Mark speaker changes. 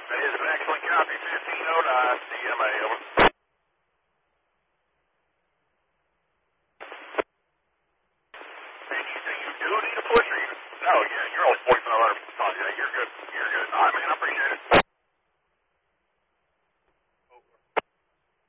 Speaker 1: That is an excellent copy, 1509 CMA, over. And you do need a push, or you? No, yeah, you're only 4,500 tons. Yeah, you're good. You're good. All right, man, I appreciate it.